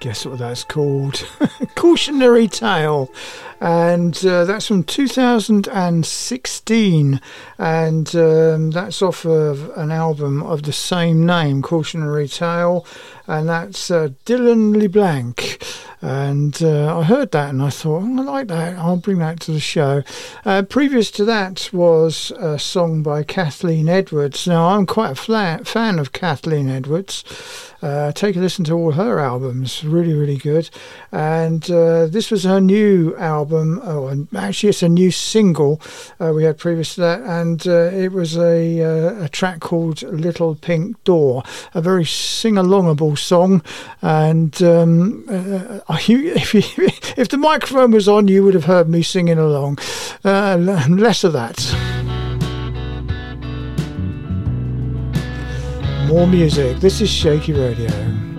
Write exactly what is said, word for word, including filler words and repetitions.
Guess what that's called? Cautionary Tale. And uh, that's from two thousand sixteen. And um, that's off of an album of the same name, Cautionary Tale. And that's uh, Dylan LeBlanc. And uh, I heard that and I thought, oh, I like that. I'll bring that to the show. Uh, previous to that was a song by Kathleen Edwards. Now, I'm quite a flat fan of Kathleen Edwards. Uh, take a listen to all her albums. Really, really good. And uh, this was her new album. Oh, actually, it's a new single uh, we had previous to that. And uh, it was a, uh, a track called Little Pink Door. A very sing-alongable song. And um, uh, you, if, you, if the microphone was on, you would have heard me singing along. Uh, less of that. More music. This is Shaky Radio.